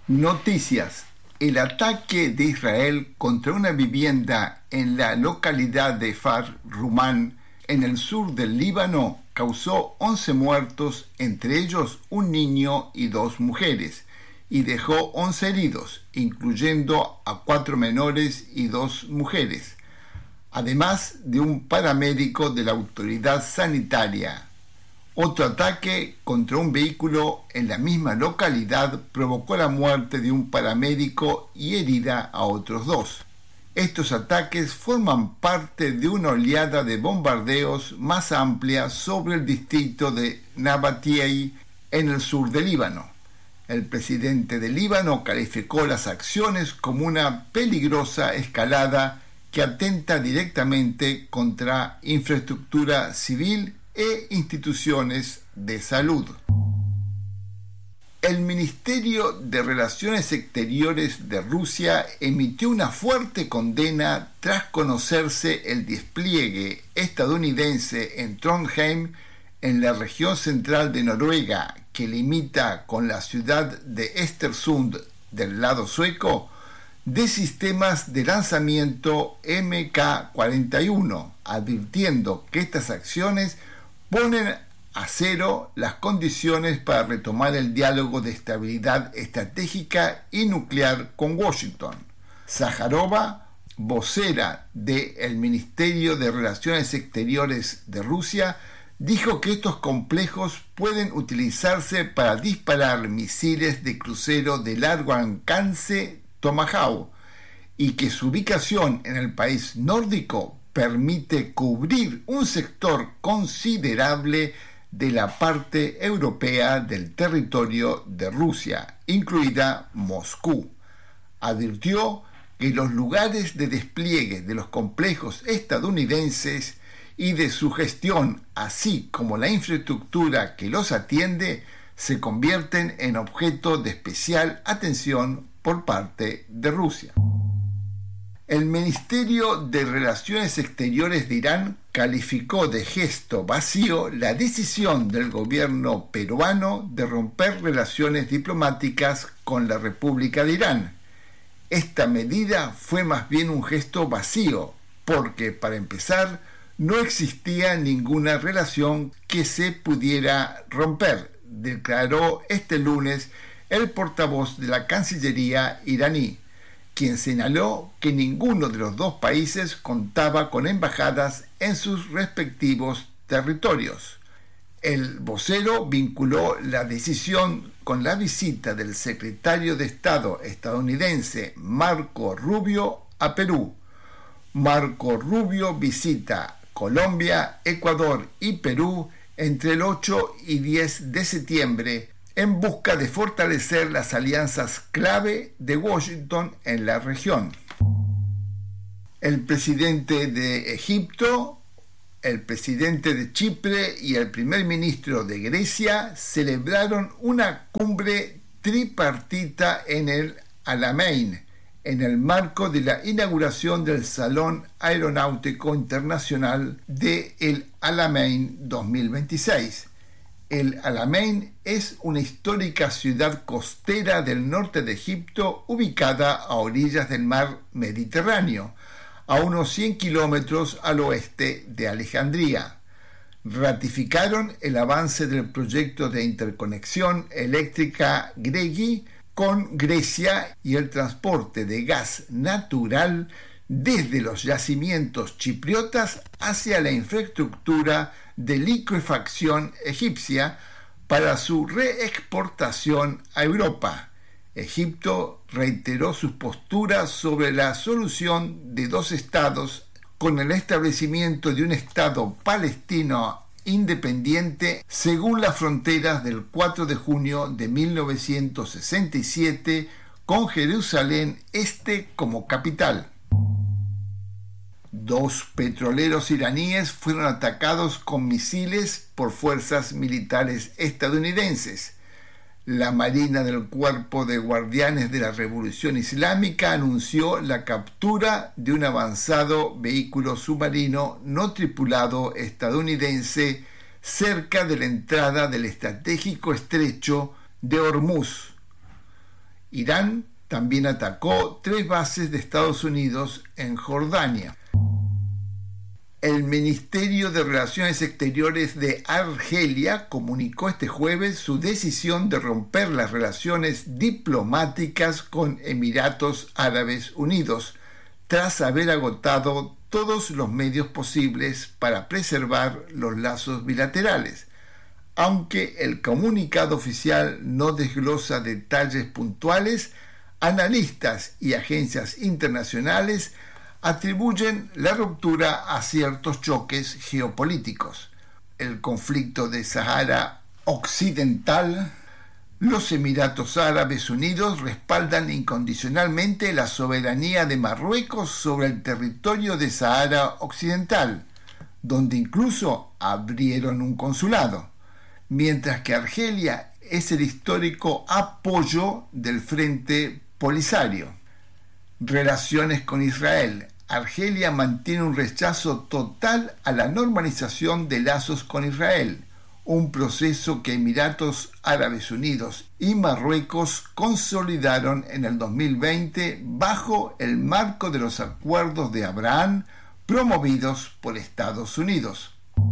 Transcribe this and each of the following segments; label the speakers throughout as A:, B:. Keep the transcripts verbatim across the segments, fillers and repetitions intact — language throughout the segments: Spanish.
A: Noticias. El ataque de Israel contra una vivienda en la localidad de Kfar Rumán, en el sur del Líbano, causó once muertos, entre ellos un niño y dos mujeres, y dejó once heridos, incluyendo a cuatro menores y dos mujeres, además de un paramédico de la autoridad sanitaria. Otro ataque contra un vehículo en la misma localidad provocó la muerte de un paramédico y herida a otros dos. Estos ataques forman parte de una oleada de bombardeos más amplia sobre el distrito de Nabatieh en el sur del Líbano. El presidente del Líbano calificó las acciones como una peligrosa escalada que atenta directamente contra infraestructura civil e instituciones de salud. El Ministerio de Relaciones Exteriores de Rusia emitió una fuerte condena tras conocerse el despliegue estadounidense en Trondheim, en la región central de Noruega, que limita con la ciudad de Östersund del lado sueco, de sistemas de lanzamiento eme ka cuarenta y uno, advirtiendo que estas acciones ponen a cero las condiciones para retomar el diálogo de estabilidad estratégica y nuclear con Washington. Zaharova, vocera del Ministerio de Relaciones Exteriores de Rusia, dijo que estos complejos pueden utilizarse para disparar misiles de crucero de largo alcance Tomahawk y que su ubicación en el país nórdico permite cubrir un sector considerable de la parte europea del territorio de Rusia, incluida Moscú. Advirtió que los lugares de despliegue de los complejos estadounidenses y de su gestión, así como la infraestructura que los atiende, se convierten en objeto de especial atención por parte de Rusia. El Ministerio de Relaciones Exteriores de Irán calificó de gesto vacío la decisión del gobierno peruano de romper relaciones diplomáticas con la República de Irán. Esta medida fue más bien un gesto vacío, porque, para empezar, no existía ninguna relación que se pudiera romper, declaró este lunes el portavoz de la Cancillería iraní, quien señaló que ninguno de los dos países contaba con embajadas en sus respectivos territorios. El vocero vinculó la decisión con la visita del secretario de Estado estadounidense Marco Rubio a Perú. Marco Rubio visita Colombia, Ecuador y Perú entre el ocho y diez de septiembre en busca de fortalecer las alianzas clave de Washington en la región. El presidente de Egipto, el presidente de Chipre y el primer ministro de Grecia celebraron una cumbre tripartita en el Alamein, en el marco de la inauguración del Salón Aeronáutico Internacional de El Alamein dos mil veintiséis. El Alamein es una histórica ciudad costera del norte de Egipto ubicada a orillas del mar Mediterráneo, a unos cien kilómetros al oeste de Alejandría. Ratificaron el avance del proyecto de interconexión eléctrica GREGI con Grecia y el transporte de gas natural desde los yacimientos chipriotas hacia la infraestructura de liquefacción egipcia para su reexportación a Europa. Egipto reiteró sus posturas sobre la solución de dos estados con el establecimiento de un estado palestino independiente según las fronteras del cuatro de junio de mil novecientos sesenta y siete, con Jerusalén Este como capital. Dos petroleros iraníes fueron atacados con misiles por fuerzas militares estadounidenses. La Marina del Cuerpo de Guardianes de la Revolución Islámica anunció la captura de un avanzado vehículo submarino no tripulado estadounidense cerca de la entrada del estratégico estrecho de Hormuz Irán también atacó tres bases de Estados Unidos en Jordania. El Ministerio de Relaciones Exteriores de Argelia comunicó este jueves su decisión de romper las relaciones diplomáticas con Emiratos Árabes Unidos, tras haber agotado todos los medios posibles para preservar los lazos bilaterales. Aunque el comunicado oficial no desglosa detalles puntuales, analistas y agencias internacionales atribuyen la ruptura a ciertos choques geopolíticos. El conflicto de Sahara Occidental. Los Emiratos Árabes Unidos respaldan incondicionalmente la soberanía de Marruecos sobre el territorio de Sahara Occidental, donde incluso abrieron un consulado, mientras que Argelia es el histórico apoyo del Frente Polisario. Relaciones con Israel. Argelia mantiene un rechazo total a la normalización de lazos con Israel, un proceso que Emiratos Árabes Unidos y Marruecos consolidaron en el dos mil veinte bajo el marco de los acuerdos de Abraham promovidos por Estados Unidos.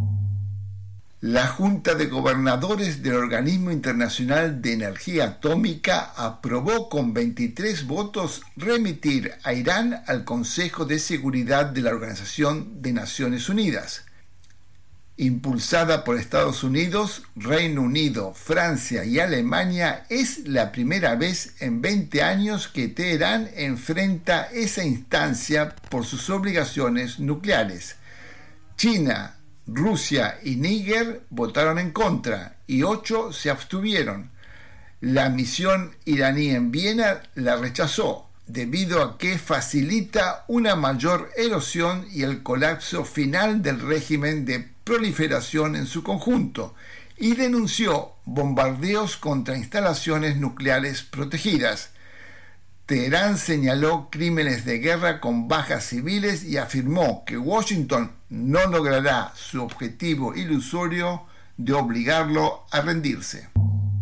A: La Junta de Gobernadores del Organismo Internacional de Energía Atómica aprobó con veintitrés votos remitir a Irán al Consejo de Seguridad de la Organización de Naciones Unidas. Impulsada por Estados Unidos, Reino Unido, Francia y Alemania, es la primera vez en veinte años que Teherán enfrenta esa instancia por sus obligaciones nucleares. China, Rusia y Níger votaron en contra y ocho se abstuvieron. La misión iraní en Viena la rechazó, debido a que facilita una mayor erosión y el colapso final del régimen de proliferación en su conjunto, y denunció bombardeos contra instalaciones nucleares protegidas. Teherán señaló crímenes de guerra con bajas civiles y afirmó que Washington no logrará su objetivo ilusorio de obligarlo a rendirse.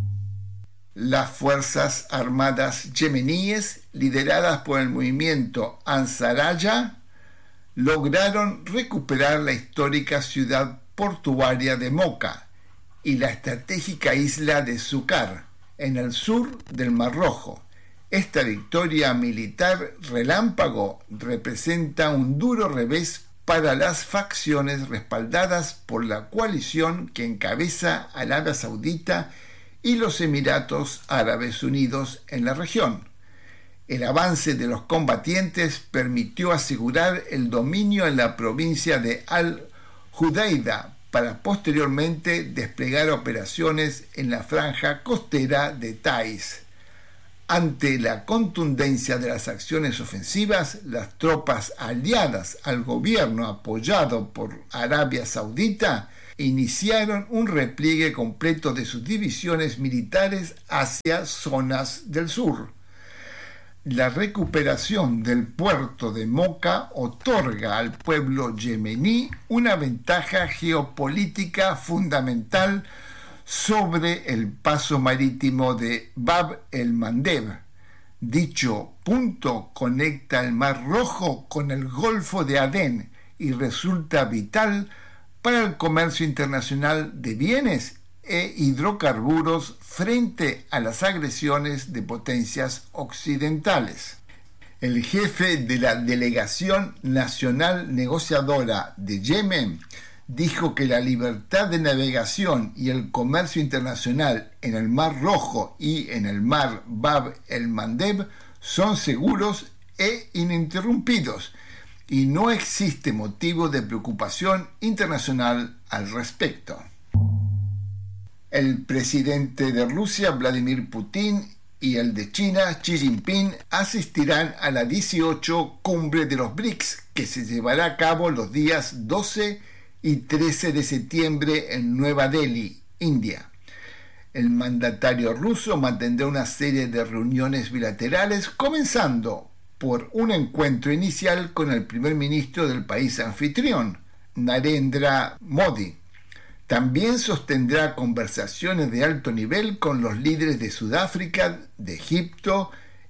A: Las Fuerzas Armadas yemeníes, lideradas por el movimiento Ansaraya, lograron recuperar la histórica ciudad portuaria de Mocha y la estratégica isla de Zúcar, en el sur del Mar Rojo. Esta victoria militar relámpago representa un duro revés para las facciones respaldadas por la coalición que encabeza Arabia Saudita y los Emiratos Árabes Unidos en la región. El avance de los combatientes permitió asegurar el dominio en la provincia de Al-Judaida para posteriormente desplegar operaciones en la franja costera de Taiz. Ante la contundencia de las acciones ofensivas, las tropas aliadas al gobierno apoyado por Arabia Saudita iniciaron un repliegue completo de sus divisiones militares hacia zonas del sur. La recuperación del puerto de Mocha otorga al pueblo yemení una ventaja geopolítica fundamental sobre el paso marítimo de Bab el-Mandeb. Dicho punto conecta el Mar Rojo con el Golfo de Adén y resulta vital para el comercio internacional de bienes e hidrocarburos frente a las agresiones de potencias occidentales. El jefe de la Delegación Nacional Negociadora de Yemen dijo que la libertad de navegación y el comercio internacional en el Mar Rojo y en el Mar Bab el-Mandeb son seguros e ininterrumpidos, y no existe motivo de preocupación internacional al respecto. El presidente de Rusia, Vladimir Putin, y el de China, Xi Jinping, asistirán a la dieciocho Cumbre de los BRICS, que se llevará a cabo los días doce y trece de septiembre en Nueva Delhi, India. El mandatario ruso mantendrá una serie de reuniones bilaterales, comenzando por un encuentro inicial con el primer ministro del país anfitrión, Narendra Modi. También sostendrá conversaciones de alto nivel con los líderes de Sudáfrica, de Egipto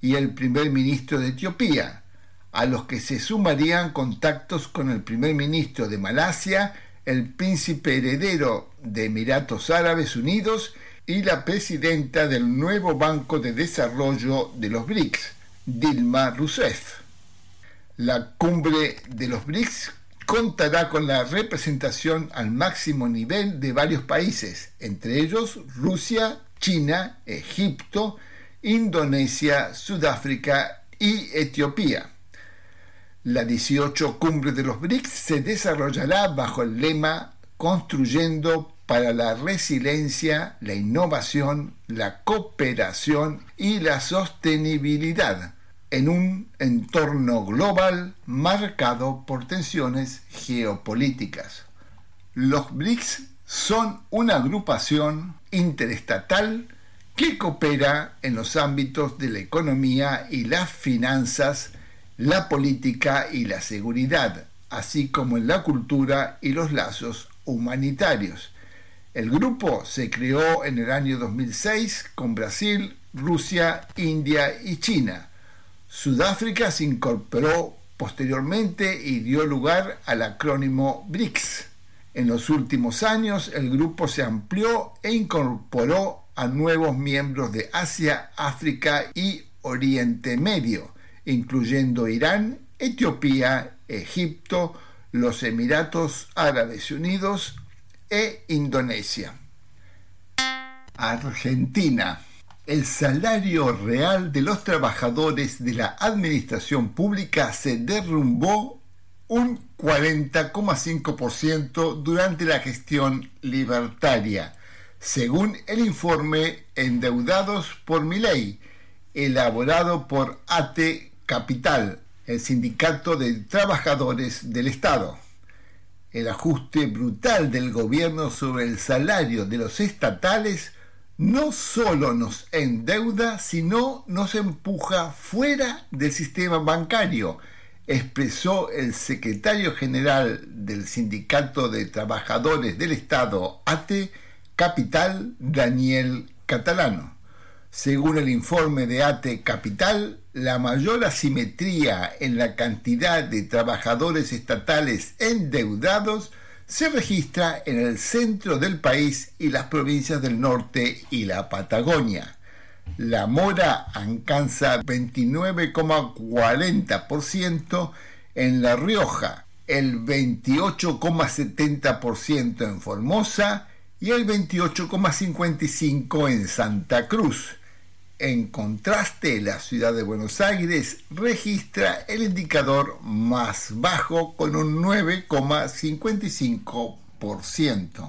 A: y el primer ministro de Etiopía, a los que se sumarían contactos con el primer ministro de Malasia, el príncipe heredero de Emiratos Árabes Unidos y la presidenta del nuevo Banco de Desarrollo de los B R I C S, Dilma Rousseff. La cumbre de los B R I C S contará con la representación al máximo nivel de varios países, entre ellos Rusia, China, Egipto, Indonesia, Sudáfrica y Etiopía. La dieciocho Cumbre de los B R I C S se desarrollará bajo el lema Construyendo para la resiliencia, la innovación, la cooperación y la sostenibilidad en un entorno global marcado por tensiones geopolíticas. Los B R I C S son una agrupación interestatal que coopera en los ámbitos de la economía y las finanzas, la política y la seguridad, así como en la cultura y los lazos humanitarios. El grupo se creó en el año dos mil seis con Brasil, Rusia, India y China. Sudáfrica se incorporó posteriormente y dio lugar al acrónimo B R I C S. En los últimos años, el grupo se amplió e incorporó a nuevos miembros de Asia, África y Oriente Medio, incluyendo Irán, Etiopía, Egipto, los Emiratos Árabes Unidos e Indonesia. Argentina. El salario real de los trabajadores de la administración pública se derrumbó un cuarenta coma cinco por ciento durante la gestión libertaria, según el informe Endeudados por Milei, elaborado por ATE Capital, el Sindicato de Trabajadores del Estado. El ajuste brutal del gobierno sobre el salario de los estatales no solo nos endeuda, sino nos empuja fuera del sistema bancario, expresó el secretario general del Sindicato de Trabajadores del Estado, ATE Capital, Daniel Catalano. Según el informe de ATE Capital, la mayor asimetría en la cantidad de trabajadores estatales endeudados se registra en el centro del país y las provincias del norte y la Patagonia. La mora alcanza veintinueve coma cuarenta por ciento en La Rioja, el veintiocho coma setenta por ciento en Formosa y el veintiocho coma cincuenta y cinco por ciento en Santa Cruz. En contraste, la ciudad de Buenos Aires registra el indicador más bajo con un nueve coma cincuenta y cinco por ciento.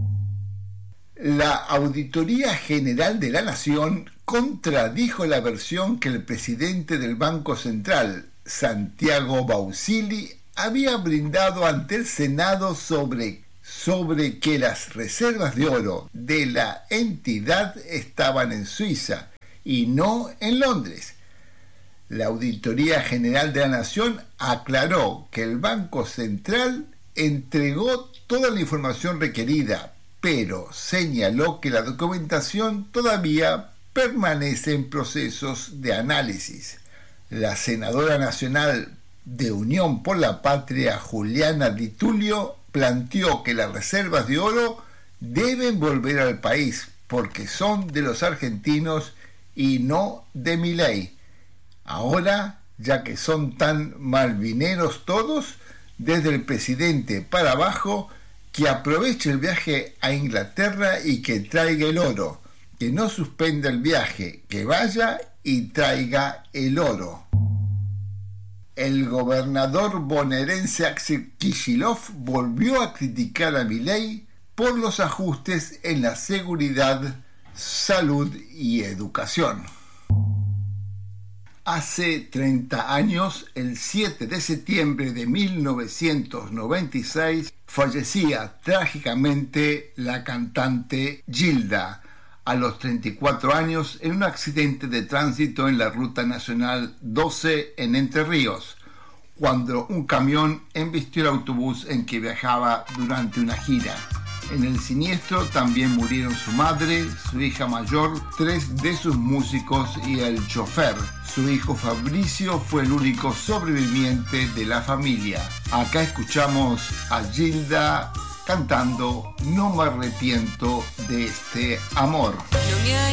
A: La Auditoría General de la Nación contradijo la versión que el presidente del Banco Central, Santiago Bausili, había brindado ante el Senado sobre sobre que las reservas de oro de la entidad estaban en Suiza y no en Londres. La Auditoría General de la Nación aclaró que el Banco Central entregó toda la información requerida, pero señaló que la documentación todavía permanece en procesos de análisis. La senadora nacional de Unión por la Patria, Juliana Di Tulio, planteó que las reservas de oro deben volver al país porque son de los argentinos y no de Milei. Ahora, ya que son tan malvineros todos, desde el presidente para abajo, que aproveche el viaje a Inglaterra y que traiga el oro, que no suspenda el viaje, que vaya y traiga el oro. El gobernador bonaerense Axel Kicillof volvió a criticar a Milei por los ajustes en la seguridad, salud y educación. Hace treinta años, el siete de septiembre de mil novecientos noventa y seis, fallecía trágicamente la cantante Gilda, a los treinta y cuatro años, en un accidente de tránsito en la Ruta Nacional doce en Entre Ríos, cuando un camión embistió el autobús en que viajaba durante una gira. En el siniestro también murieron su madre, su hija mayor, tres de sus músicos y el chofer. Su hijo Fabricio fue el único sobreviviente de la familia. Acá escuchamos a Gilda cantando No me arrepiento de este amor.
B: No me